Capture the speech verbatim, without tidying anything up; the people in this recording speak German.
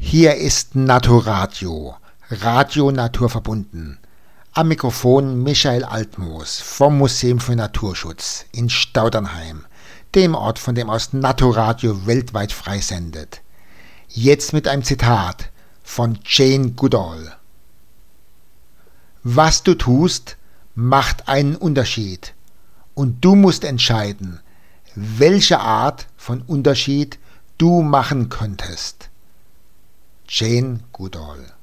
Hier ist Naturadio, Radio Naturverbunden. Am Mikrofon Michael Altmoos vom Museum für Naturschutz in Staudernheim, dem Ort, von dem aus Naturadio weltweit freisendet. Jetzt mit einem Zitat von Jane Goodall. Was du tust, macht einen Unterschied, und du musst entscheiden, welche Art von Unterschied du machen könntest. Jane Goodall.